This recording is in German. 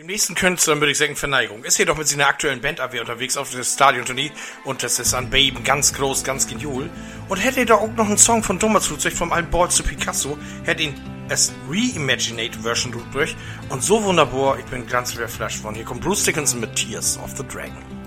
Im nächsten Künstler würde ich sagen Verneigung. Ist jedoch mit seiner aktuellen Bandabwehr unterwegs auf der Stadiontournee und das ist an Baben ganz groß, ganz genial. Und hätte er doch auch noch einen Song von Thomas Flugzeug vom alten Balls zu Picasso, hätte ihn als Reimaginate Version durch und so wunderbar, ich bin ganz überflasht von. Hier kommt Bruce Dickinson mit Tears of the Dragon.